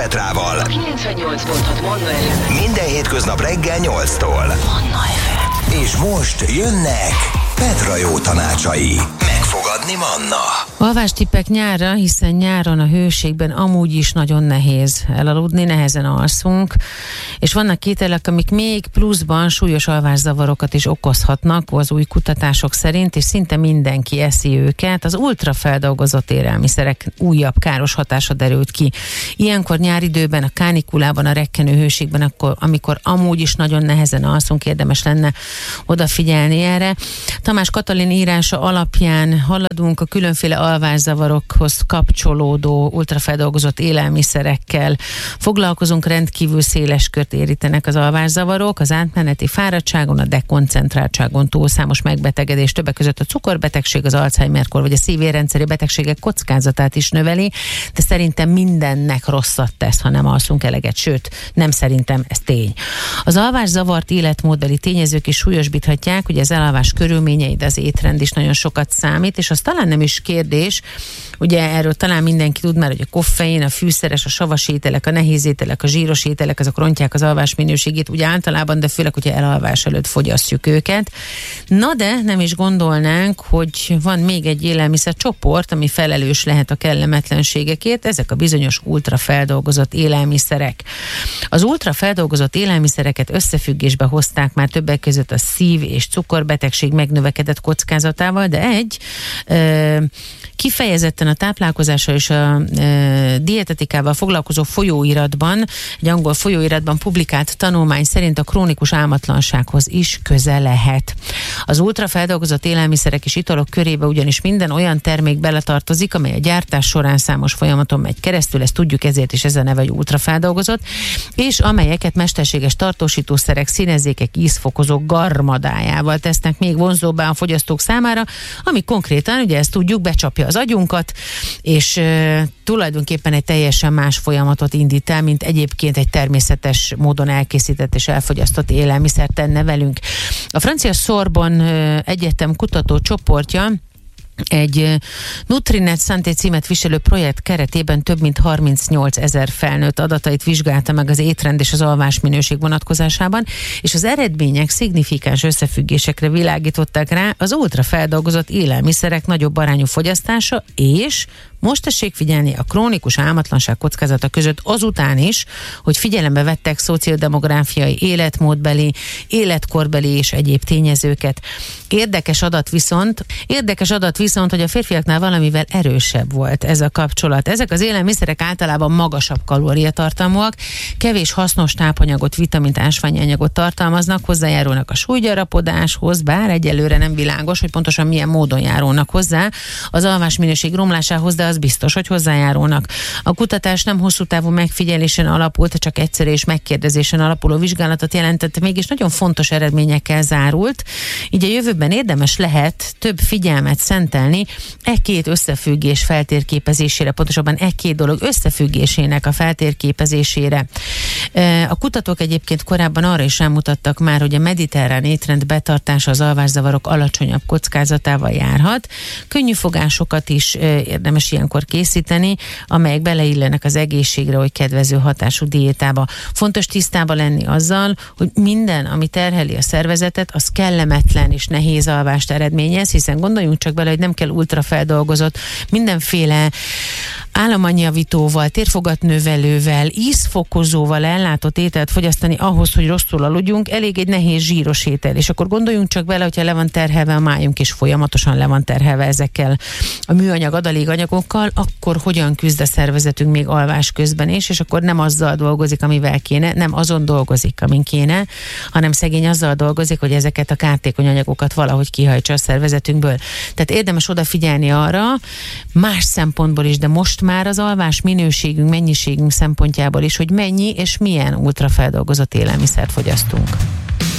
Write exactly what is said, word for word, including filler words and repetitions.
Petrával. kilencvennyolc pont hat Manna ef em. Minden hétköznap reggel nyolctól. Manna ef em. És most jönnek Petra jó tanácsai. Megfogadni Manna. Alvástippek nyárra, hiszen nyáron a hőségben amúgy is nagyon nehéz elaludni, nehezen alszunk, és vannak ételek, amik még pluszban súlyos alvászavarokat is okozhatnak az új kutatások szerint, és szinte mindenki eszi őket. Az ultrafeldolgozott élelmiszerek újabb káros hatása derült ki. Ilyenkor nyáridőben, a kánikulában, a rekkenő hőségben, akkor, amikor amúgy is nagyon nehezen alszunk, érdemes lenne odafigyelni erre. Tamás Katalin írása alapján haladunk a különféle alvászavarokhoz kapcsolódó ultrafeldolgozott élelmiszerekkel. Foglalkozunk, rendkívül széles kört érítenek az alvászavarok, az átmeneti fáradtságon, a dekoncentráltságon túl számos megbetegedés, többek között a cukorbetegség, az Alzheimer-kor vagy a szívérrendszeri betegségek kockázatát is növeli, de szerintem mindennek rosszat tesz, ha nem alszunk eleget, sőt, nem szerintem, ez tény. Az alvászavart életmódbeli tényezők is súlyosbíthatják, ugye az elalvás körülményei, de az étrend is nagyon sokat számít, és az talán nem is kérdés, ugye erről talán mindenki tud már, hogy a koffein, a fűszeres, a savas ételek, a nehéz ételek, a zsíros ételek, azok rontják az alvás minőségét, ugye általában, de főleg, hogyha elalvás előtt fogyasztjuk őket. Na de nem is gondolnánk, hogy van még egy élelmiszer csoport, ami felelős lehet a kellemetlenségekért, ezek a bizonyos ultrafeldolgozott élelmiszerek. Az ultrafeldolgozott élelmiszereket összefüggésbe hozták már többek között a szív- és cukorbetegség megnövekedett kockázatával, de egy ö, kifejezetten a táplálkozással és a e, dietetikával foglalkozó folyóiratban, egy angol folyóiratban publikált tanulmány szerint a krónikus álmatlansághoz is köze lehet. Az ultrafeldolgozott élelmiszerek és italok körébe ugyanis minden olyan termék beletartozik, amely a gyártás során számos folyamaton megy keresztül, ezt tudjuk, ezért is ez a neve, hogy ultrafeldolgozott, és amelyeket mesterséges tartósítószerek, színezékek, ízfokozók garmadájával tesznek még vonzóbbá a fogyasztók számára, ami konkrétan, ugye ezt tudjuk, becsapja az agyunkat, és e, tulajdonképpen egy teljesen más folyamatot indít el, mint egyébként egy természetes módon elkészített és elfogyasztott élelmiszer tenne velünk. A francia Sorbonne Egyetem kutató csoportja egy Nutrinet Santé címet viselő projekt keretében több mint harmincnyolc ezer felnőtt adatait vizsgálta meg az étrend és az alvásminőség vonatkozásában, és az eredmények szignifikáns összefüggésekre világították rá az ultrafeldolgozott élelmiszerek nagyobb arányú fogyasztása, és most tessék figyelni a krónikus álmatlanság kockázata között azután is, hogy figyelembe vettek szociodemográfiai, életmódbeli, életkorbeli és egyéb tényezőket. Érdekes adat viszont, érdekes adat viszont, hogy a férfiaknál valamivel erősebb volt ez a kapcsolat. Ezek az élelmiszerek általában magasabb kalóriatartalmúak, kevés hasznos tápanyagot, vitamint, ásványi anyagot tartalmaznak, hozzájárulnak a súlygyarapodáshoz, bár egyelőre nem világos, hogy pontosan milyen módon járulnak hozzá az alvásminőség romlásához, de az biztos, hogy hozzájárulnak. A kutatás nem hosszú távú megfigyelésen alapult, csak egyszerű és megkérdezésen alapuló vizsgálatot jelentett, mégis nagyon fontos eredményekkel zárult. Így a jövőben érdemes lehet több figyelmet szentelni e két összefüggés feltérképezésére, pontosabban e két dolog összefüggésének a feltérképezésére. A kutatók egyébként korábban arra is rámutattak már, hogy a mediterrán étrend betartása az alvászavarok alacsonyabb kockázatával járhat. Könnyű fogásokat is érdemes ilyenkor készíteni, amelyek beleillenek az egészségre, hogy kedvező hatású diétába. Fontos tisztában lenni azzal, hogy minden, ami terheli a szervezetet, az kellemetlen és nehéz alvást eredményez, hiszen gondoljunk csak bele, hogy nem kell ultrafeldolgozott, mindenféle álomanyjavítóval, térfogatnövelővel, ízfokozóval ellátott ételt fogyasztani ahhoz, hogy rosszul aludjunk, elég egy nehéz zsíros étel. És akkor gondoljunk csak bele, hogyha le van terhelve a májunk, és folyamatosan le van terhelve ezekkel a műanyag adalékanyagokkal, akkor hogyan küzd a szervezetünk még alvás közben is, és akkor nem azzal dolgozik, amivel kéne, nem azon dolgozik, amin kéne, hanem szegény azzal dolgozik, hogy ezeket a kártékony anyagokat valahogy kihajtsa a szervezetünkből. Tehát érdemes odafigyelni arra, más szempontból is, de most már az alvás minőségünk, mennyiségünk szempontjából is, hogy mennyi és milyen ultrafeldolgozott élelmiszert fogyasztunk.